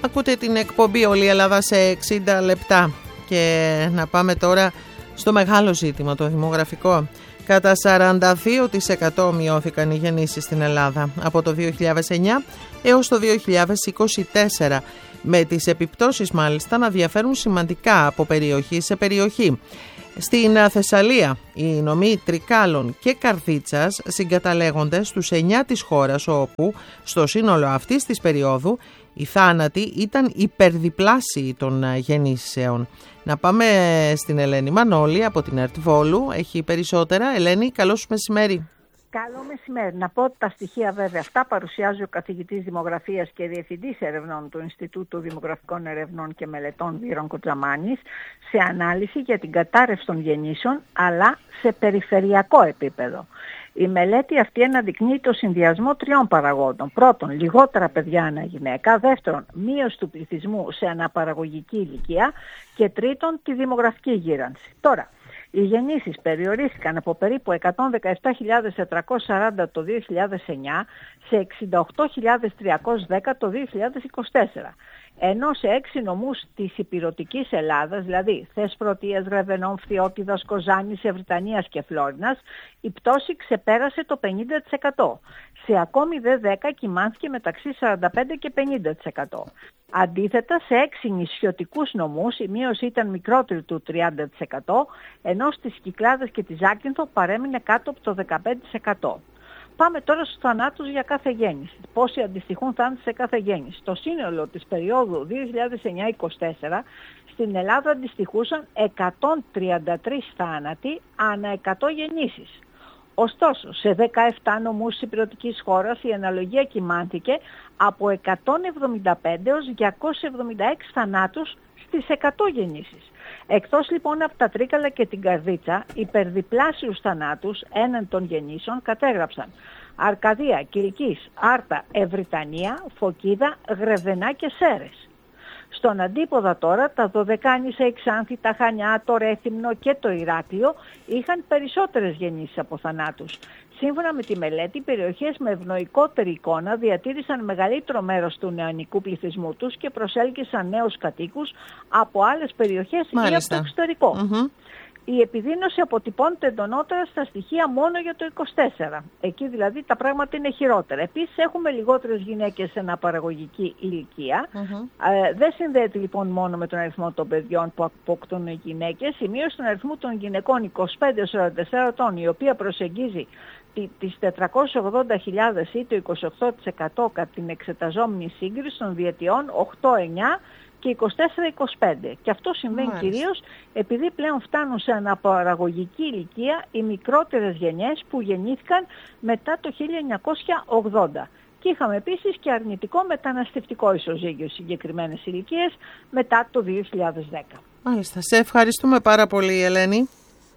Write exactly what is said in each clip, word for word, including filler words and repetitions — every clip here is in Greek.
Ακούτε την εκπομπή Όλη η Ελλάδα σε εξήντα λεπτά και να πάμε τώρα στο μεγάλο ζήτημα, το δημογραφικό. Κατά σαράντα δύο τοις εκατό μειώθηκαν οι γεννήσεις στην Ελλάδα από το δύο χιλιάδες εννιά έως το δύο χιλιάδες είκοσι τέσσερα, με τις επιπτώσεις μάλιστα να διαφέρουν σημαντικά από περιοχή σε περιοχή. Στην Θεσσαλία, οι νομοί Τρικάλων και Καρδίτσας συγκαταλέγονται στους εννιά της χώρας, όπου στο σύνολο αυτής της περίοδου οι θάνατοι ήταν υπερδιπλάσιοι των γεννήσεων. Να πάμε στην Ελένη Μανώλη από την ΕΡΤ Βόλου. Έχει περισσότερα. Ελένη, καλό σου μεσημέρι. Καλό μεσημέρι. Να πω ότι τα στοιχεία βέβαια αυτά παρουσιάζει ο καθηγητής Δημογραφίας και Διευθυντής Ερευνών του Ινστιτούτου Δημογραφικών Ερευνών και Μελετών Βύρων Κοτζαμάνης σε ανάλυση για την κατάρρευση των γεννήσεων, αλλά σε περιφερειακό επίπεδο. Η μελέτη αυτή αναδεικνύει το συνδυασμό τριών παραγόντων. Πρώτον, λιγότερα παιδιά ανά γυναίκα. Δεύτερον, μείωση του πληθυσμού σε αναπαραγωγική ηλικία. Και τρίτον, τη δημογραφική γύρανση. Τώρα, οι γεννήσεις περιορίστηκαν από περίπου εκατόν δεκαεπτά χιλιάδες τετρακόσιες σαράντα το δύο χιλιάδες εννιά σε εξήντα οκτώ χιλιάδες τριακόσιες δέκα το δύο χιλιάδες είκοσι τέσσερα. Ενώ σε έξι νομούς της Ηπειρωτικής Ελλάδας, δηλαδή Θεσπρωτείας, Ρεβενών, Φθιώτιδας, Κοζάνης, Ευρυτανίας και Φλόρινας, η πτώση ξεπέρασε το πενήντα τοις εκατό. Σε ακόμη δε δέκα κοιμάνθηκε μεταξύ σαράντα πέντε και πενήντα τοις εκατό. Αντίθετα, σε έξι νησιωτικούς νομούς η μείωση ήταν μικρότερη του τριάντα τοις εκατό, ενώ στις Κυκλάδες και τη Ζάκυνθο παρέμεινε κάτω από το δεκαπέντε τοις εκατό. Πάμε τώρα στους θανάτους για κάθε γέννηση. Πόσοι αντιστοιχούν θάνατοι σε κάθε γέννηση. Το σύνολο της περίοδου δύο χιλιάδες εννιά είκοσι τέσσερα στην Ελλάδα αντιστοιχούσαν εκατόν τριάντα τρεις θάνατοι ανά εκατό γεννήσεις. Ωστόσο, σε δεκαεπτά νομούς της ηπειρωτικής χώρας η αναλογία κυμάνθηκε από εκατόν εβδομήντα πέντε έως διακόσιους εβδομήντα έξι θανάτους στις εκατό γεννήσεις. Εκτός λοιπόν από τα Τρίκαλα και την Καρδίτσα, υπερδιπλάσιους θανάτους έναν των γεννήσεων κατέγραψαν Αρκαδία, Κιλκής, Άρτα, Ευρυτανία, Φωκίδα, Γρεβενά και Σέρες. Στον αντίποδα τώρα, τα Δωδεκάνησα, η Ξάνθη, τα Χανιά, το Ρέθυμνο και το Ηράκλειο είχαν περισσότερες γεννήσεις από θανάτους. Σύμφωνα με τη μελέτη, οι περιοχές με ευνοϊκότερη εικόνα διατήρησαν μεγαλύτερο μέρος του νεανικού πληθυσμού τους και προσέλκυσαν νέους κατοίκους από άλλες περιοχές ή από το εξωτερικό. Mm-hmm. Η επιδείνωση αποτυπώνεται εντονότερα στα στοιχεία μόνο για το είκοσι τέσσερα. Εκεί δηλαδή τα πράγματα είναι χειρότερα. Επίσης έχουμε λιγότερες γυναίκες σε αναπαραγωγική ηλικία. Mm-hmm. Ε, δεν συνδέεται λοιπόν μόνο με τον αριθμό των παιδιών που αποκτούν οι γυναίκες. Η μείωση του αριθμού των γυναικών είκοσι πέντε έως σαράντα τέσσερα ετών, η οποία προσεγγίζει τις τετρακόσιες ογδόντα χιλιάδες ή το είκοσι οκτώ τοις εκατό κατά την εξεταζόμενη σύγκριση των διετιών οκτώ εννιά και είκοσι τέσσερα είκοσι πέντε. Και αυτό συμβαίνει Μάλιστα. κυρίως επειδή πλέον φτάνουν σε αναπαραγωγική ηλικία οι μικρότερες γενιές που γεννήθηκαν μετά το χίλια εννιακόσια ογδόντα. Και είχαμε επίσης και αρνητικό μεταναστευτικό ισοζύγιο στις συγκεκριμένες ηλικίες μετά το δύο χιλιάδες δέκα. Μάλιστα. Σε ευχαριστούμε πάρα πολύ, Ελένη.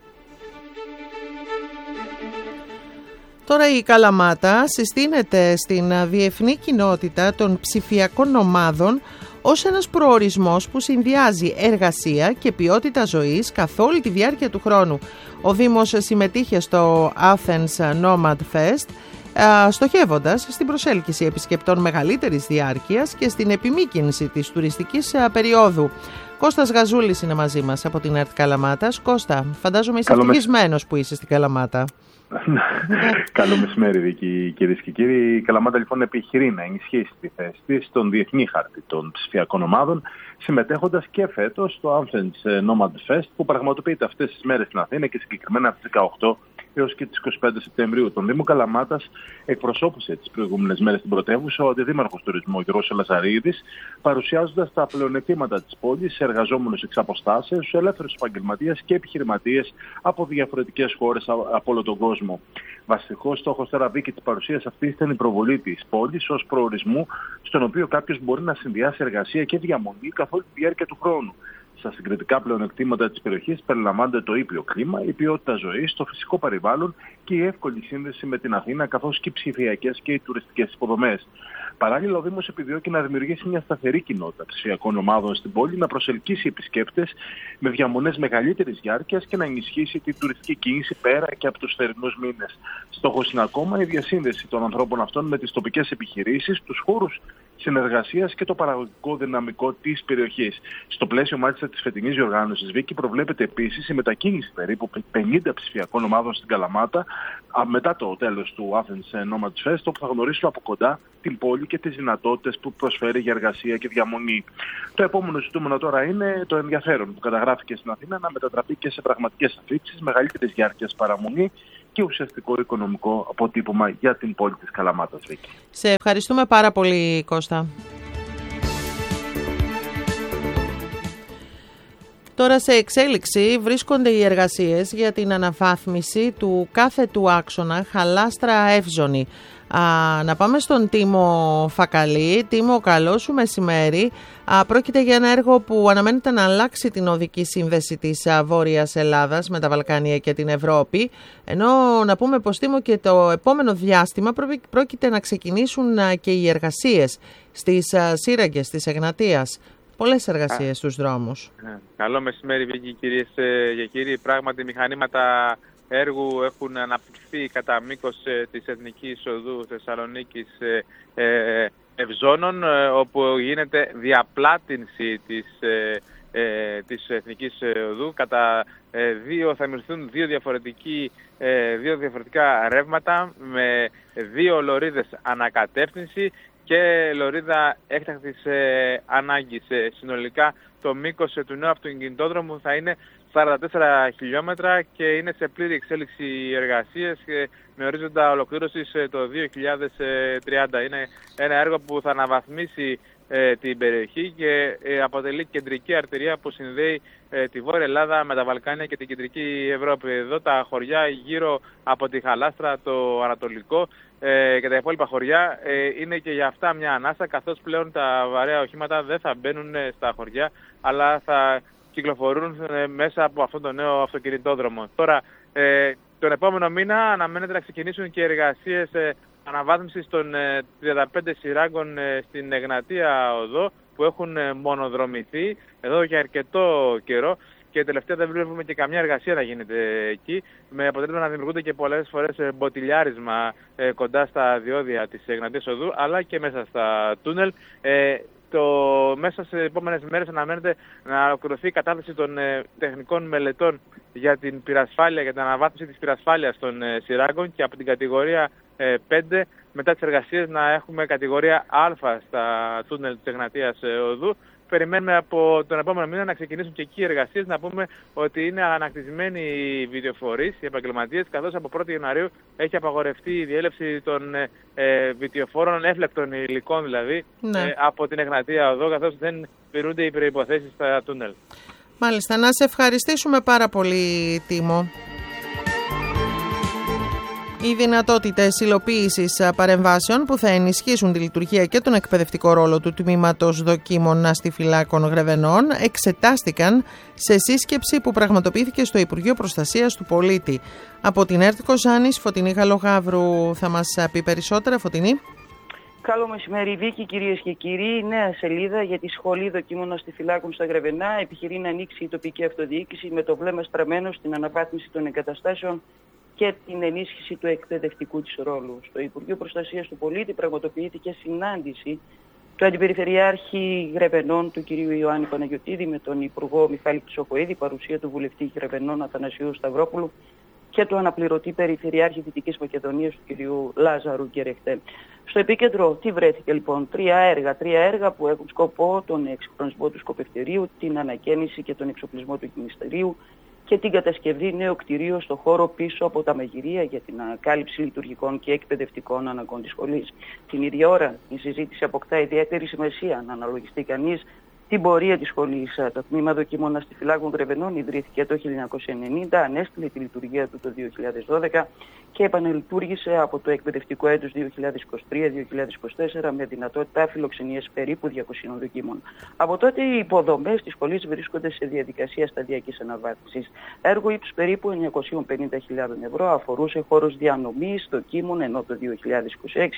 Τώρα η Καλαμάτα συστήνεται στην διεθνή κοινότητα των ψηφιακών ομάδων ως ένας προορισμός που συνδυάζει εργασία και ποιότητα ζωής καθ' όλη τη διάρκεια του χρόνου. Ο Δήμος συμμετείχε στο Athens Nomad Fest, στοχεύοντας στην προσέλκυση επισκεπτών μεγαλύτερης διάρκειας και στην επιμήκυνση της τουριστικής περίοδου. Κώστας Γαζούλης είναι μαζί μας από την ΕΡΤ Καλαμάτας. Κώστα, φαντάζομαι είσαι ευτυχισμένος που είσαι στην Καλαμάτα. Καλό μεσημέρι, Βίκη, κυρίες και κύριοι. Η Καλαμάτα λοιπόν επιχειρεί να ενισχύσει τη θέση της στον διεθνή χάρτη των ψηφιακών ομάδων, συμμετέχοντας και φέτος στο Athens Nomad Fest που πραγματοποιείται αυτές τις μέρες στην Αθήνα και συγκεκριμένα από τις δεκαοκτώ έως και τις είκοσι πέντε Σεπτεμβρίου. Τον Δήμο Καλαμάτας εκπροσώπησε τις προηγούμενες μέρες στην πρωτεύουσα ο Αντιδήμαρχος Τουρισμού Γιώργος Λαζαρίδης, παρουσιάζοντας τα πλεονεκτήματα της πόλης σε εργαζόμενους εξ αποστάσεως, σε ελεύθερους επαγγελματίες και επιχειρηματίες από διαφορετικές χώρες από όλο τον κόσμο. Βασικός στόχος τώρα, Βίκη, της παρουσίας αυτής ήταν η προβολή της πόλης ως προορισμού, στον οποίο κάποιος μπορεί να συνδυάσει εργασία και διαμονή καθ' όλη τη διάρκεια του χρόνου. Στα συγκριτικά πλεονεκτήματα της περιοχής περιλαμβάνεται το ήπιο κλίμα, η ποιότητα ζωής, το φυσικό περιβάλλον και η εύκολη σύνδεση με την Αθήνα, καθώς και οι ψηφιακές και οι τουριστικές υποδομές. Παράλληλα, ο Δήμος επιδιώκει να δημιουργήσει μια σταθερή κοινότητα ψηφιακών ομάδων στην πόλη, να προσελκύσει επισκέπτες με διαμονές μεγαλύτερης διάρκειας και να ενισχύσει την τουριστική κίνηση πέρα και από τους θερινούς μήνες. Στόχος είναι ακόμα η διασύνδεση των ανθρώπων αυτών με τις τοπικές επιχειρήσεις, τους χώρους συνεργασίας και το παραγωγικό δυναμικό της περιοχής. Στο πλαίσιο μάλιστα της φετινής διοργάνωσης, Βίκη, προβλέπεται επίσης η μετακίνηση περίπου πενήντα ψηφιακών ομάδων στην Καλαμάτα μετά το τέλος του Athens Nomads Fest, όπου θα γνωρίσουν από κοντά την πόλη και τις δυνατότητες που προσφέρει για εργασία και διαμονή. Το επόμενο ζητούμενο τώρα είναι το ενδιαφέρον που καταγράφηκε στην Αθήνα να μετατραπεί και σε πραγματικές αφήξεις, μεγαλύτερης διάρκειας παραμονή και ουσιαστικό οικονομικό αποτύπωμα για την πόλη της Καλαμάτας, Βίκη. Σε ευχαριστούμε πάρα πολύ, Κώστα. Τώρα σε εξέλιξη βρίσκονται οι εργασίες για την αναβάθμιση του κάθετου άξονα Χαλάστρα-Εύζωνη. Α, να πάμε στον Τίμο Φακαλή. Τίμο, καλό σου μεσημέρι. Α, πρόκειται για ένα έργο που αναμένεται να αλλάξει την οδική σύνδεση της α, Βόρειας Ελλάδας με τα Βαλκάνια και την Ευρώπη. Ενώ να πούμε πως, Τίμο, και το επόμενο διάστημα πρόκειται να ξεκινήσουν α, και οι εργασίες στις α, σύραγγες της Εγνατίας. Πολλές εργασίες στους δρόμους. Καλό μεσημέρι, Βίκη, κυρίες και κύριοι. Πράγματι, μηχανήματα έργου έχουν αναπτυχθεί κατά μήκος της Εθνικής Οδού Θεσσαλονίκης Ευζώνων, όπου γίνεται διαπλάτινση της, της Εθνικής Οδού. Κατά δύο, θα δημιουργηθούν δύο, δύο διαφορετικά ρεύματα με δύο λωρίδες ανακατεύθυνση και λωρίδα έκτακτης ε, ανάγκης. Ε, συνολικά το μήκος ε, του νέου αυτοκινητόδρομου θα είναι σαράντα τέσσερα χιλιόμετρα και είναι σε πλήρη εξέλιξη εργασίες ε, με ορίζοντα ολοκλήρωσης ε, το δύο χιλιάδες τριάντα. Είναι ένα έργο που θα αναβαθμίσει ε, την περιοχή και ε, αποτελεί κεντρική αρτηρία που συνδέει ε, τη Βόρεια Ελλάδα με τα Βαλκάνια και την κεντρική Ευρώπη. Εδώ τα χωριά γύρω από τη Χαλάστρα, το Ανατολικό ε, και τα υπόλοιπα χωριά ε, είναι και για αυτά μια ανάσα, καθώς πλέον τα βαρέα οχήματα δεν θα μπαίνουν ε, στα χωριά, αλλά θα κυκλοφορούν ε, μέσα από αυτόν τον νέο αυτοκινητόδρομο. Τώρα, ε, τον επόμενο μήνα αναμένεται να ξεκινήσουν και εργασίες ε, αναβάθμισης των ε, τριάντα πέντε σειράγκων ε, στην Εγνατία Οδό, που έχουν ε, μονοδρομηθεί εδώ για αρκετό καιρό και τελευταία δεν βλέπουμε και καμιά εργασία να γίνεται εκεί, με αποτέλεσμα να δημιουργούνται και πολλές φορές μποτιλιάρισμα ε, κοντά στα διόδια της Εγνατίας Οδού, αλλά και μέσα στα τούνελ. Ε, Το, μέσα σε επόμενες μέρες αναμένεται να ολοκληρωθεί η κατάθεση των ε, τεχνικών μελετών για την πυρασφάλεια, για την αναβάθμιση της πυρασφάλειας των ε, σειράγκων, και από την κατηγορία ε, πέντε μετά τις εργασίες να έχουμε κατηγορία Α στα τούνελ της Εγνατίας ε, Οδού. Περιμένουμε από τον επόμενο μήνα να ξεκινήσουν και εκεί οι εργασίες. Να πούμε ότι είναι ανακτισμένοι οι βιντεοφορείς, οι επαγγελματίες, καθώς από πρώτη Ιανουαρίου έχει απαγορευτεί η διέλευση των ε, βιντεοφόρων, έφλεκτων υλικών δηλαδή, ναι. ε, από την Εγνατία Οδό, καθώς δεν πληρούνται οι προϋποθέσεις στα τούνελ. Μάλιστα, να σε ευχαριστήσουμε πάρα πολύ, Τίμο. Οι δυνατότητες υλοποίησης παρεμβάσεων που θα ενισχύσουν τη λειτουργία και τον εκπαιδευτικό ρόλο του Τμήματος Δοκίμων Αστιφυλάκων Γρεβενών εξετάστηκαν σε σύσκεψη που πραγματοποιήθηκε στο Υπουργείο Προστασίας του Πολίτη. Από την ΕΡΤ Κοζάνης, Φωτεινή Γαλλογαύρου θα μας πει περισσότερα. Φωτεινή. Καλό μεσημέρι, Βίκη, κυρίες και κύριοι. Νέα σελίδα για τη Σχολή Δοκίμων Αστιφυλάκων στα Γρεβενά. Επιχειρεί να ανοίξει η τοπική αυτοδιοίκηση με το βλέμμα στραμμένο στην αναβάθμιση των εγκαταστάσεων και την ενίσχυση του εκπαιδευτικού της ρόλου. Στο Υπουργείο Προστασίας του Πολίτη πραγματοποιήθηκε συνάντηση του Αντιπεριφερειάρχη Γρεβενών, του κ. Ιωάννη Παναγιωτίδη, με τον Υπουργό Μιχάλη Χρυσοχοΐδη, παρουσία του Βουλευτή Γρεβενών Αθανασίου Σταυρόπουλου και του Αναπληρωτή Περιφερειάρχη Δυτικής Μακεδονίας, του κ. Λάζαρου Κερεχτέ. Στο επίκεντρο τι βρέθηκε λοιπόν? Τρία έργα. Τρία έργα που έχουν σκοπό τον εξυγχρονισμό του σκοπευτηρίου, την ανακαίνιση και τον εξοπλισμό του γυμναστερίου και την κατασκευή νέου κτηρίου στο χώρο πίσω από τα μαγειρία για την ανακάλυψη λειτουργικών και εκπαιδευτικών αναγκών της σχολής. Την ίδια ώρα η συζήτηση αποκτά ιδιαίτερη σημασία να αναλογιστεί κανείς την πορεία της σχολής. Το Τμήμα Δοκίμων Αστιφυλάκων Γρεβενών ιδρύθηκε το χίλια εννιακόσια ενενήντα, ανέστηλε τη λειτουργία του το δύο χιλιάδες δώδεκα και επανελειτουργήσε από το εκπαιδευτικό έτος δύο χιλιάδες είκοσι τρία δύο χιλιάδες είκοσι τέσσερα με δυνατότητα φιλοξενίας περίπου διακοσίων δοκίμων. Από τότε οι υποδομές της σχολής βρίσκονται σε διαδικασία σταδιακής αναβάθμισης. Έργο ύψους περίπου εννιακόσιες πενήντα χιλιάδες ευρώ αφορούσε χώρους διανομής δοκίμων, ενώ το δύο χιλιάδες είκοσι έξι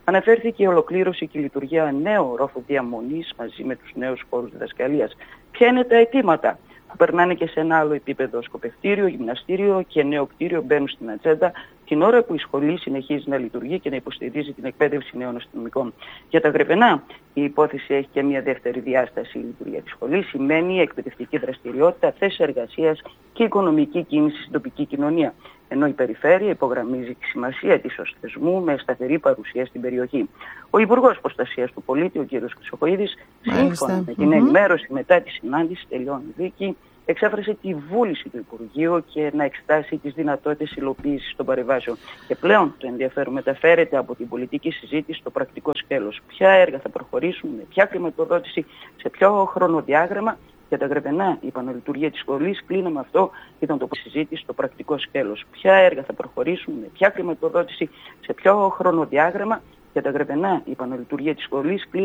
Αναφέρθηκε η ολοκλήρωση και η λειτουργία νέου ορόφου διαμονής μαζί με τους νέους χώρους διδασκαλίας. Ποια είναι τα αιτήματα που περνάνε και σε ένα άλλο επίπεδο? Σκοπευτήριο, γυμναστήριο και νέο κτίριο μπαίνουν στην ατζέντα την ώρα που η σχολή συνεχίζει να λειτουργεί και να υποστηρίζει την εκπαίδευση νέων αστυνομικών. Για τα Γρεβενά, η υπόθεση έχει και μια δεύτερη διάσταση. Η λειτουργία της σχολής σημαίνει εκπαιδευτική δραστηριότητα, θέσεις εργασίας και οικονομική κίνηση στην τοπική κοινωνία. Ενώ η περιφέρεια υπογραμμίζει τη σημασία της ως θεσμού με σταθερή παρουσία στην περιοχή. Ο Υπουργός Προστασίας του Πολίτη, ο κ. Χρυσοχοΐδης, σύμφωνα με την ενημέρωση μετά τη συνάντηση, τελειώνει η δίκη, εξέφρασε τη βούληση του Υπουργείου και να εξετάσει τις δυνατότητες υλοποίησης των παρεμβάσεων. Και πλέον το ενδιαφέρον μεταφέρεται από την πολιτική συζήτηση στο πρακτικό σκέλος. Ποια έργα θα προχωρήσουν, με ποια χρηματοδότηση, σε ποιο χρονοδιάγραμμα. Για τα Γρεβενά, η επαναλειτουργία της σχολής, κλείνω με αυτό, ήταν το συζήτηση στο πρακτικό σκέλος. Ποια έργα θα προχωρήσουν, με ποια χρηματοδότηση, σε ποιο χρονοδιάγραμμα. Για τα Γρεβενά, η επαναλειτουργία της σχολής,